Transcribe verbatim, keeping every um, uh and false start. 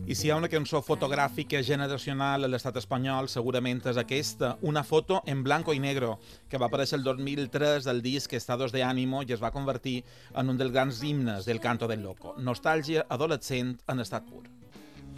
I si hi ha una cançó fotogràfica generacional a l'estat espanyol, segurament és aquesta, una foto en blanco i negro, que va aparèixer el dos mil tres del disc Estados de Ánimo i es va convertir en un dels grans himnes del canto del loco. Nostàlgia adolescent en estat pur.